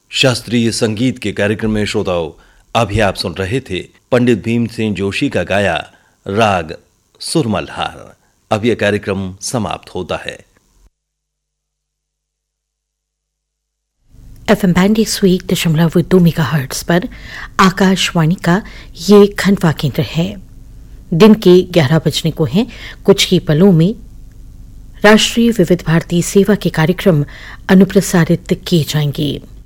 शास्त्रीय संगीत के कार्यक्रम में श्रोताओं अभी आप सुन रहे थे पंडित भीमसेन जोशी का गाया राग सुरमल्हार। अब यह कार्यक्रम समाप्त होता है। FM बैंड 101.2 मेगाहर्ट्ज पर आकाशवाणी का ये खंडवा केंद्र है। दिन के 11 बजने को हैं। कुछ ही पलों में राष्ट्रीय विविध भारती सेवा के कार्यक्रम अनुप्रसारित किए जाएंगे।